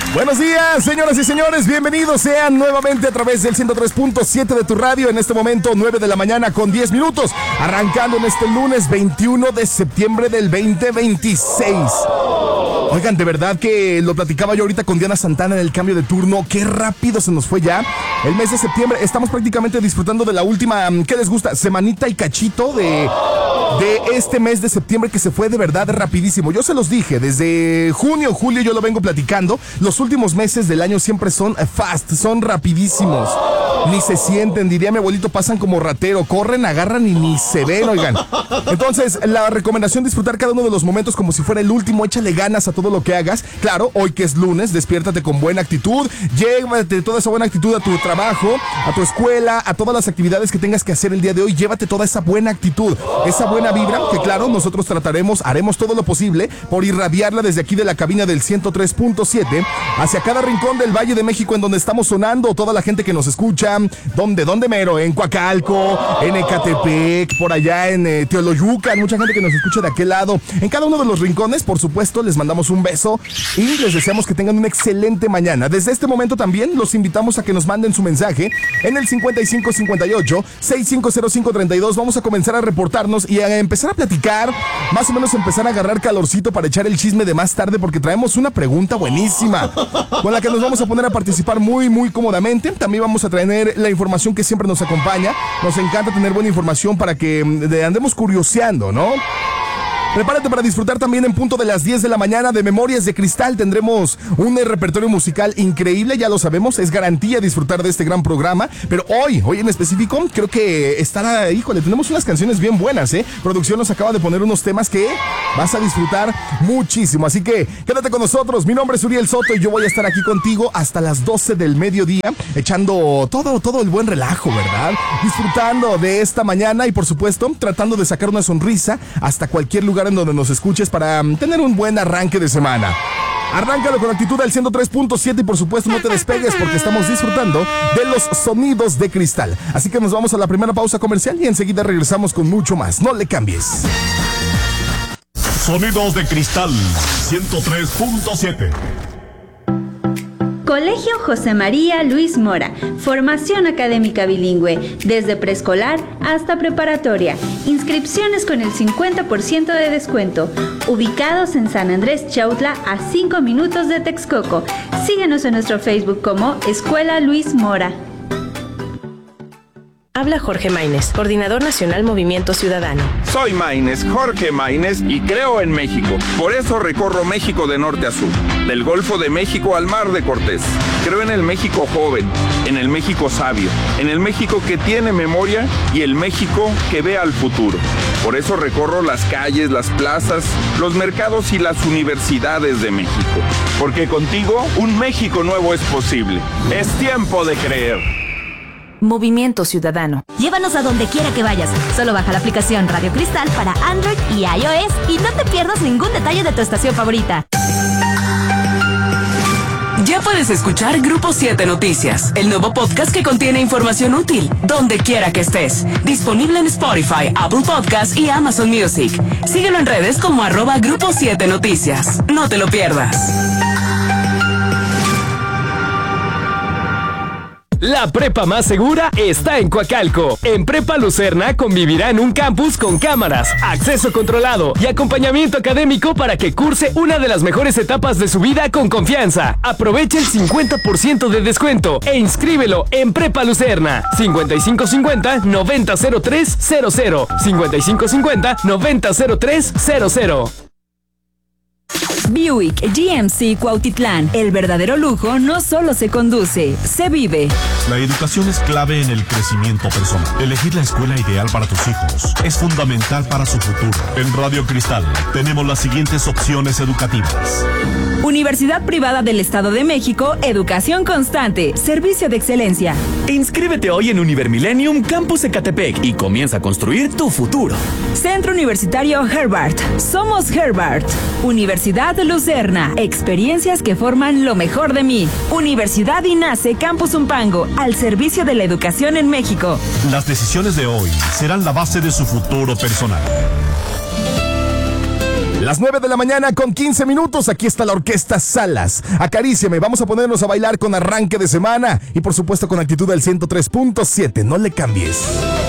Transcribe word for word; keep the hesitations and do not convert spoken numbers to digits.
Buenos días, señoras y señores, bienvenidos sean nuevamente a través del ciento tres punto siete de tu radio. En este momento, nueve de la mañana con diez minutos, arrancando en este lunes veintiuno de septiembre del veinte veintiséis. Oigan, de verdad que lo platicaba yo ahorita con Diana Santana en el cambio de turno. Qué rápido se nos fue ya el mes de septiembre. Estamos prácticamente disfrutando de la última, ¿qué les gusta? Semanita y cachito de, de este mes de septiembre, que se fue de verdad rapidísimo. Yo se los dije, desde junio, julio yo lo vengo platicando. Los últimos meses del año siempre son fast, son rapidísimos. Ni se sienten, diría mi abuelito, pasan como ratero, corren, agarran y ni se ven, oigan. Entonces, la recomendación: disfrutar cada uno de los momentos como si fuera el último. Échale ganas a todo lo que hagas. Claro, hoy que es lunes, despiértate con buena actitud, llévate toda esa buena actitud a tu trabajo, a tu escuela, a todas las actividades que tengas que hacer el día de hoy. Llévate toda esa buena actitud, esa buena vibra, que claro, nosotros trataremos, haremos todo lo posible por irradiarla desde aquí de la cabina del ciento tres punto siete hacia cada rincón del Valle de México en donde estamos sonando. Toda la gente que nos escucha, ¿dónde, dónde mero? En Coacalco, en Ecatepec, por allá en eh, Teoloyucan, mucha gente que nos escucha de aquel lado. En cada uno de los rincones, por supuesto, les mandamos un beso y les deseamos que tengan una excelente mañana. Desde este momento también los invitamos a que nos manden su mensaje en el cincuenta y cinco cincuenta y ocho, sesenta y cinco cero cinco treinta y dos. Vamos a comenzar a reportarnos y a empezar a platicar, más o menos empezar a agarrar calorcito para echar el chisme de más tarde, porque traemos una pregunta buenísima con la que nos vamos a poner a participar muy, muy cómodamente. También vamos a traer la información que siempre nos acompaña. Nos encanta tener buena información para que de, andemos curioseando, ¿no? Prepárate para disfrutar también en punto de las diez de la mañana de Memorias de Cristal. Tendremos un repertorio musical increíble, ya lo sabemos, es garantía disfrutar de este gran programa. Pero hoy, hoy en específico, creo que estará, híjole, tenemos unas canciones bien buenas, ¿eh? Producción nos acaba de poner unos temas que vas a disfrutar muchísimo. Así que quédate con nosotros. Mi nombre es Uriel Soto y yo voy a estar aquí contigo hasta las doce del mediodía, echando todo, todo el buen relajo, ¿verdad? Disfrutando de esta mañana y, por supuesto, tratando de sacar una sonrisa hasta cualquier lugar en donde nos escuches para um, tener un buen arranque de semana. Arráncalo con actitud al ciento tres punto siete y, por supuesto, no te despegues porque estamos disfrutando de los sonidos de Cristal. Así que nos vamos a la primera pausa comercial y enseguida regresamos con mucho más. No le cambies. Sonidos de Cristal ciento tres punto siete. Colegio José María Luis Mora, formación académica bilingüe, desde preescolar hasta preparatoria. Inscripciones con el cincuenta por ciento de descuento. Ubicados en San Andrés Chautla, a cinco minutos de Texcoco. Síguenos en nuestro Facebook como Escuela Luis Mora. Habla Jorge Maínez, Coordinador Nacional Movimiento Ciudadano. Soy Maínez, Jorge Maínez, y creo en México. Por eso recorro México de norte a sur, del Golfo de México al Mar de Cortés. Creo en el México joven, en el México sabio, en el México que tiene memoria y el México que ve al futuro. Por eso recorro las calles, las plazas, los mercados y las universidades de México. Porque contigo, un México nuevo es posible. Es tiempo de creer. Movimiento Ciudadano. Llévanos a donde quiera que vayas. Solo baja la aplicación Radio Cristal para Android y iOS y no te pierdas ningún detalle de tu estación favorita. Ya puedes escuchar Grupo siete Noticias, el nuevo podcast que contiene información útil, donde quiera que estés. Disponible en Spotify, Apple Podcasts y Amazon Music. Síguelo en redes como arroba Grupo siete Noticias. No te lo pierdas. La prepa más segura está en Coacalco. En Prepa Lucerna convivirá en un campus con cámaras, acceso controlado y acompañamiento académico para que curse una de las mejores etapas de su vida con confianza. Aprovecha el cincuenta por ciento de descuento e inscríbelo en Prepa Lucerna. cincuenta y cinco cincuenta, noventa cero tres cero cero. cincuenta y cinco cincuenta, noventa cero tres cero cero. Buick G M C Cuautitlán. El verdadero lujo no solo se conduce, se vive. La educación es clave en el crecimiento personal. Elegir la escuela ideal para tus hijos es fundamental para su futuro. En Radio Cristal tenemos las siguientes opciones educativas. Universidad Privada del Estado de México, educación constante, servicio de excelencia. Inscríbete hoy en Univermillennium Campus Ecatepec y comienza a construir tu futuro. Centro Universitario Herbart. Somos Herbart. Universidad Lucerna. Experiencias que forman lo mejor de mí. Universidad INACE Campus Umpango, al servicio de la educación en México. Las decisiones de hoy serán la base de su futuro personal. Las nueve de la mañana con quince minutos. Aquí está la Orquesta Salas. Acaríciame, vamos a ponernos a bailar con arranque de semana y por supuesto con actitud del ciento tres punto siete. No le cambies.